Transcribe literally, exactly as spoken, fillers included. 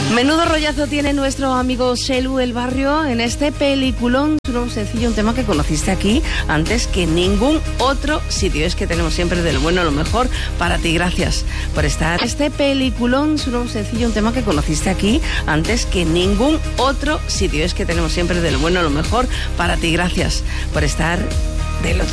Menudo rollazo tiene nuestro amigo Selu del Barrio en este peliculón. Un sencillo, un tema que conociste aquí antes que ningún otro sitio. Es que tenemos siempre de lo bueno lo mejor para ti. Gracias por estar. Este peliculón, un sencillo, un tema que conociste aquí antes que ningún otro sitio. Es que tenemos siempre de lo bueno lo mejor para ti. Gracias por estar del otro